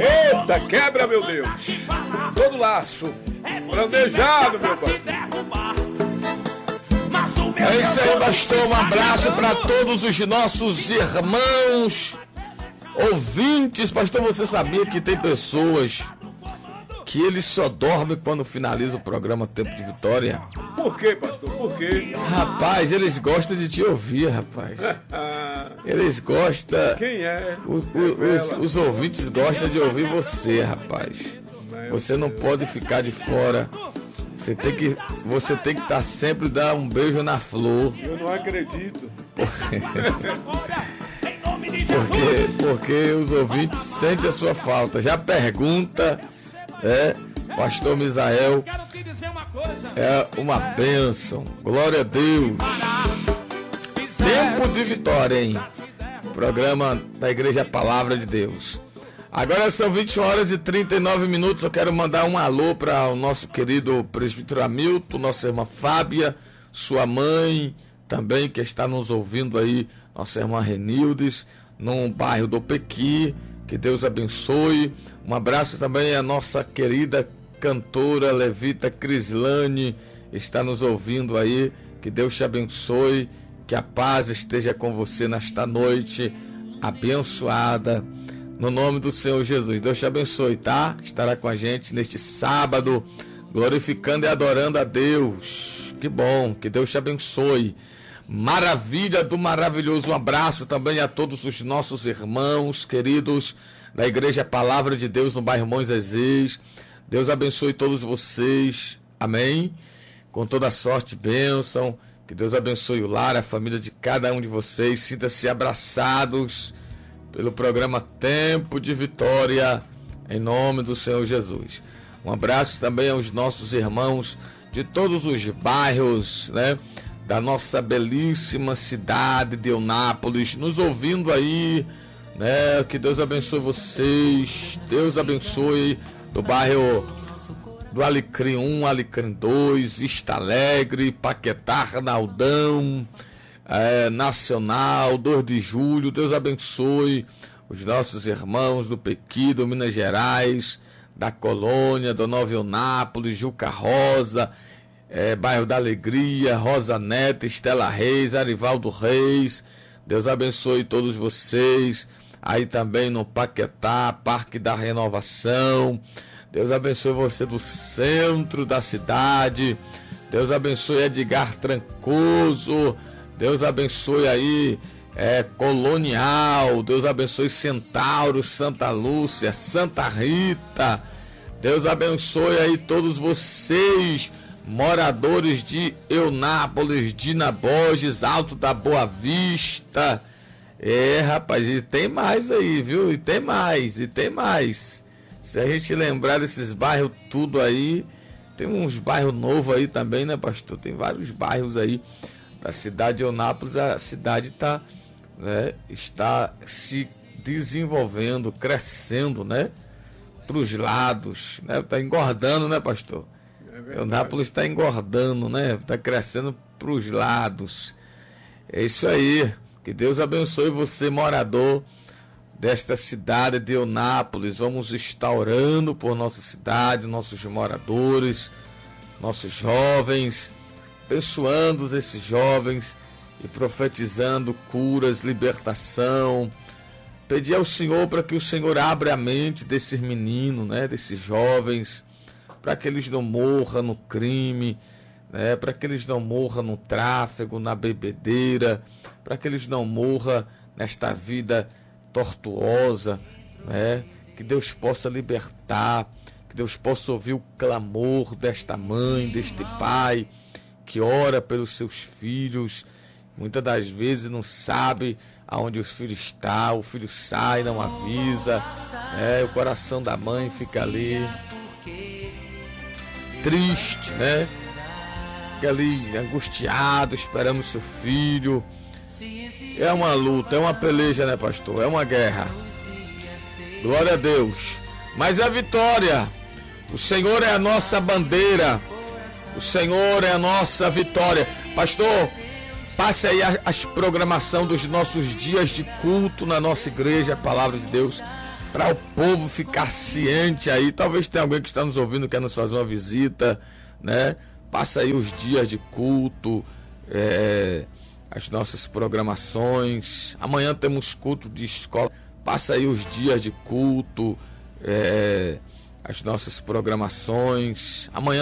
Eita, quebra, meu Deus. Todo laço. Planejado, meu pai. É isso aí, pastor. Um abraço para todos os nossos irmãos ouvintes. Pastor, você sabia que tem pessoas que eles só dormem quando finaliza o programa Tempo de Vitória? Por quê, pastor? Por quê? Rapaz, eles gostam de te ouvir, rapaz. Eles gostam. Quem é? Os ouvintes gostam de ouvir você, rapaz. Você não pode ficar de fora. Você tem que estar sempre dar um beijo na flor. Eu não acredito. Porque os ouvintes sentem a sua falta. Já pergunta, Pastor Misael, é uma bênção. Glória a Deus. Tempo de Vitória, hein? Programa da Igreja Palavra de Deus. Agora são 20h39. Eu quero mandar um alô para o nosso querido presbítero Hamilton, nossa irmã Fábia, sua mãe também, que está nos ouvindo aí, nossa irmã Renildes, no bairro do Pequi. Que Deus abençoe. Um abraço também à nossa querida cantora Levita Crislane, está nos ouvindo aí. Que Deus te abençoe, que a paz esteja com você nesta noite abençoada. No nome do Senhor Jesus, Deus te abençoe, tá? Estará com a gente neste sábado, glorificando e adorando a Deus. Que bom, que Deus te abençoe. Maravilha do maravilhoso. Um abraço também a todos os nossos irmãos queridos da Igreja Palavra de Deus no bairro Monzezês. Deus abençoe todos vocês, amém? Com toda sorte, bênção. Que Deus abençoe o lar, a família de cada um de vocês. Sinta-se abraçados pelo programa Tempo de Vitória, em nome do Senhor Jesus. Um abraço também aos nossos irmãos de todos os bairros, né, da nossa belíssima cidade de Eunápolis, nos ouvindo aí, né? Que Deus abençoe vocês. Deus abençoe do bairro do Alecrim 1, Alecrim 2, Vista Alegre, Paquetá, Arnaldão, Nacional, 2 de Julho. Deus abençoe os nossos irmãos do Pequi, do Minas Gerais, da Colônia, do Nova Eunápolis, Juca Rosa, bairro da Alegria, Rosa Neta, Estela Reis, Arivaldo Reis. Deus abençoe todos vocês aí também no Paquetá, Parque da Renovação. Deus abençoe você do centro da cidade. Deus abençoe Edgar Trancoso. Deus abençoe aí Colonial. Deus abençoe Centauro, Santa Lúcia, Santa Rita. Deus abençoe aí todos vocês, moradores de Eunápolis, Dina Borges, Alto da Boa Vista. Rapaz, e tem mais aí, viu? E tem mais. Se a gente lembrar desses bairros tudo aí, tem uns bairros novos aí também, né, pastor? Tem vários bairros aí da cidade de Eunápolis. A cidade está se desenvolvendo, crescendo, né? Para os lados, né? Está engordando, né, pastor? Eunápolis está engordando, né? Está crescendo para os lados. É isso aí. Que Deus abençoe você, morador desta cidade de Eunápolis. Vamos estar orando por nossa cidade, nossos moradores, nossos jovens, abençoando esses jovens e profetizando curas, libertação. Pedir ao Senhor para que o Senhor abra a mente desses meninos, né, desses jovens, para que eles não morram no crime, né, para que eles não morram no tráfego, na bebedeira, para que eles não morram nesta vida tortuosa, né? Que Deus possa libertar, que Deus possa ouvir o clamor desta mãe, deste pai, que ora pelos seus filhos. Muitas das vezes não sabe aonde o filho está, o filho sai, não avisa, o coração da mãe fica ali triste, né? Fica ali angustiado, esperando o seu filho. É uma luta, é uma peleja, né, pastor? É uma guerra. Glória a Deus. Mas a vitória, o Senhor é a nossa bandeira, o Senhor é a nossa vitória. Pastor, passe aí as programação dos nossos dias de culto na nossa igreja, a Palavra de Deus. para o povo ficar ciente aí. Talvez tenha alguém que está nos ouvindo, quer nos fazer uma visita, né? Passa aí os dias de culto, as nossas programações. Amanhã temos culto de escola. Passa aí os dias de culto, as nossas programações. Amanhã